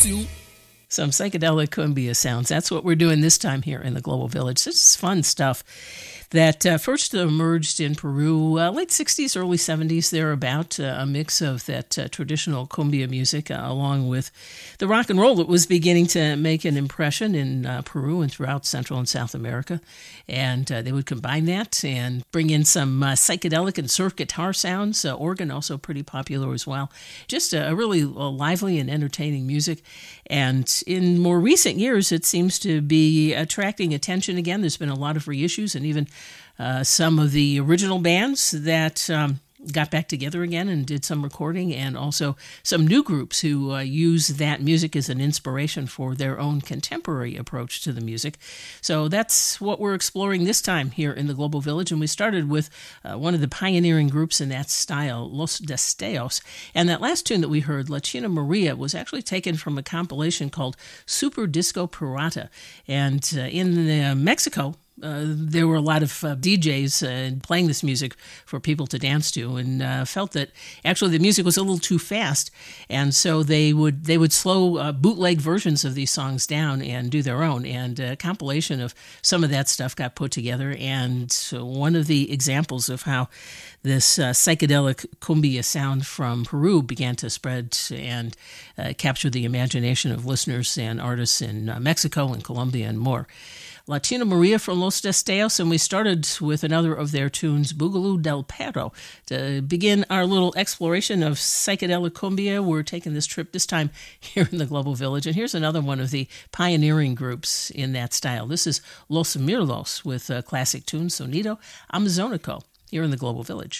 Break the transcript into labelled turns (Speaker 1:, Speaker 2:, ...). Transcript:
Speaker 1: Some psychedelic cumbia sounds. That's what we're doing this time here in the Global Village. This is fun stuff that first emerged in Peru, late 60s, early 70s, thereabout, a mix of that traditional cumbia music along with the rock and roll that was beginning to make an impression in Peru and throughout Central and South America. And they would combine that and bring in some psychedelic and surf guitar sounds, organ also pretty popular as well. Just a really lively and entertaining music. And in more recent years, it seems to be attracting attention again. There's been a lot of reissues and even some of the original bands that got back together again and did some recording, and also some new groups who use that music as an inspiration for their own contemporary approach to the music. So that's what we're exploring this time here in the Global Village, and we started with one of the pioneering groups in that style, Los Destellos, and that last tune that we heard, La China Maria, was actually taken from a compilation called Super Disco Pirata, and in Mexico, there were a lot of DJs playing this music for people to dance to, and felt that actually the music was a little too fast, and so they would slow bootleg versions of these songs down and do their own. And a compilation of some of that stuff got put together, and so one of the examples of how this psychedelic cumbia sound from Peru began to spread and capture the imagination of listeners and artists in Mexico and Colombia and more. La China Maria from Los Destellos, and we started with another of their tunes, Boogaloo del Perro. To begin our little exploration of psychedelic cumbia, we're taking this trip this time here in the Global Village, and here's another one of the pioneering groups in that style. This is Los Mirlos with a classic tune, Sonido Amazonico, here in the Global Village.